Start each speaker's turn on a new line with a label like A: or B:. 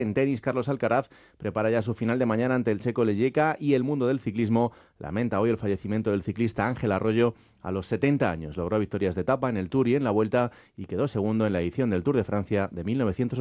A: En tenis, Carlos Alcaraz prepara ya su final de mañana ante el checo Lejeka y el mundo del ciclismo lamenta hoy el fallecimiento del ciclista Ángel Arroyo a los 70 años. Logró victorias de etapa en el Tour y en la Vuelta y quedó segundo en la edición del Tour de Francia de 1980.